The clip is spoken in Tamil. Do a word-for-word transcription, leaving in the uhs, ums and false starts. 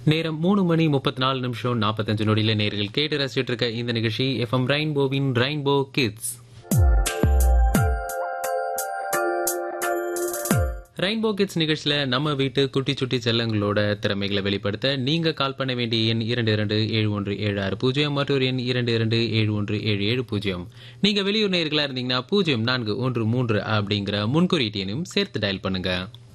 நேரம் மூணு மணி முப்பத்தி நாலு நிமிஷம் நாற்பத்தஞ்சு நொடியில நேர்கள் கேட்டு ரசிச்சுட்டு இருக்க இந்த நிகழ்ச்சி FM ரெயின்போவின் rainbow kids. Rainbow kids நிகழ்ச்சியில நம்ம வீட்டு குட்டி சுட்டி செல்லங்களோட திறமைகளை வெளிப்படுத்த நீங்க கால் பண்ண வேண்டிய எண் இரண்டு இரண்டு ஏழு ஒன்று ஏழு ஆறு பூஜ்ஜியம் மற்றொரு எண் இரண்டு இரண்டு ஏழு ஒன்று ஏழு ஏழு பூஜ்ஜியம். நீங்க வெளியூர் நேர்களா இருந்தீங்கன்னா பூஜ்ஜியம் நான்கு ஒன்று மூன்று அப்படிங்கிற முன்குறியீட்டையும் சேர்த்து டயல் பண்ணுங்க.